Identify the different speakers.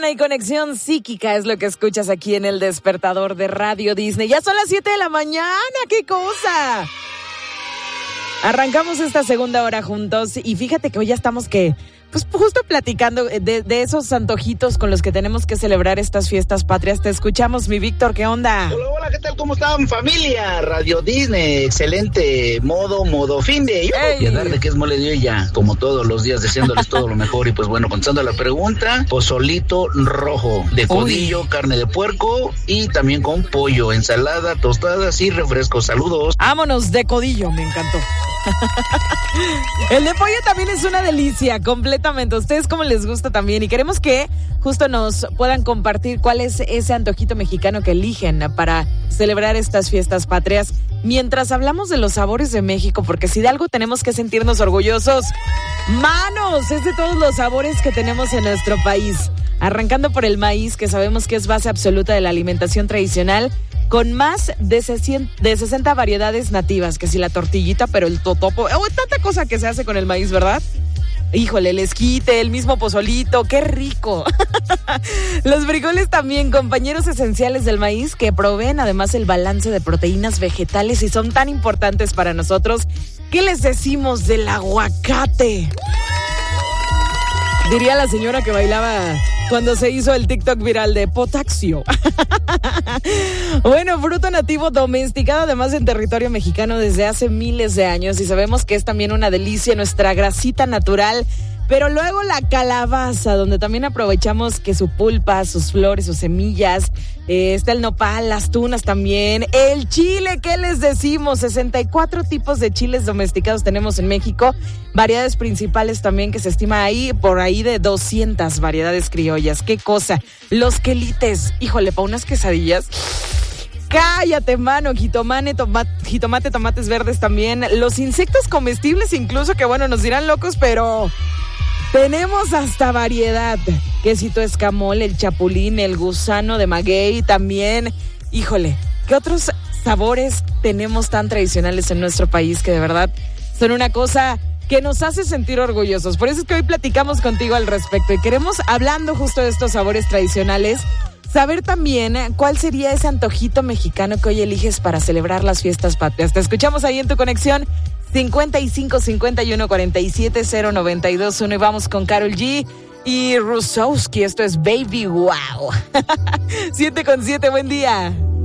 Speaker 1: Semana y conexión psíquica es lo que escuchas aquí en el despertador de Radio Disney. Ya son las 7 de la mañana, ¡qué cosa! Arrancamos esta segunda hora juntos y fíjate que hoy ya estamos justo platicando de esos antojitos con los que tenemos que celebrar estas fiestas patrias. Te escuchamos, mi Víctor, ¿qué onda?
Speaker 2: Hola, ¿qué tal? ¿Cómo están, familia? Radio Disney, excelente modo fin de... Y a dar de que es mole de olla, como todos los días, deseándoles todo lo mejor. Y pues bueno, contestando a la pregunta, pozolito rojo, de codillo, carne de puerco y también con pollo, ensalada, tostadas y refrescos. Saludos.
Speaker 1: Vámonos, de codillo, me encantó. El de pollo también es una delicia, completamente. ¿A ustedes cómo les gusta también? Y queremos que justo nos puedan compartir cuál es ese antojito mexicano que eligen para celebrar estas fiestas patrias. Mientras hablamos de los sabores de México, porque si de algo tenemos que sentirnos orgullosos, ¡manos! Es de todos los sabores que tenemos en nuestro país. Arrancando por el maíz, que sabemos que es base absoluta de la alimentación tradicional, con más de 60 variedades nativas, que si la tortillita, pero el totopo, tanta cosa que se hace con el maíz, ¿verdad? Híjole, el esquite, el mismo pozolito, ¡qué rico! Los frijoles también, compañeros esenciales del maíz, que proveen además el balance de proteínas vegetales y son tan importantes para nosotros. ¿Qué les decimos del aguacate? Diría la señora que bailaba cuando se hizo el TikTok viral de potasio. Bueno, fruto nativo domesticado además en territorio mexicano desde hace miles de años y sabemos que es también una delicia nuestra grasita natural. Pero luego la calabaza, donde también aprovechamos que su pulpa, sus flores, sus semillas, está el nopal, las tunas también, el chile, ¿qué les decimos? 64 tipos de chiles domesticados tenemos en México, variedades principales también que se estima por ahí de 200 variedades criollas, qué cosa. Los quelites, híjole, para unas quesadillas... Cállate, mano, jitomate, tomates verdes también, los insectos comestibles incluso, que bueno, nos dirán locos, pero tenemos hasta variedad. Quesito escamol, el chapulín, el gusano de maguey también. Híjole, ¿qué otros sabores tenemos tan tradicionales en nuestro país que de verdad son una cosa que nos hace sentir orgullosos? Por eso es que hoy platicamos contigo al respecto y queremos, hablando justo de estos sabores tradicionales, saber también cuál sería ese antojito mexicano que hoy eliges para celebrar las fiestas patrias. Te escuchamos ahí en tu conexión 55 51 47 092 1 y vamos con Karol G y Rusowski. Esto es Baby Wow. 7:07, buen día.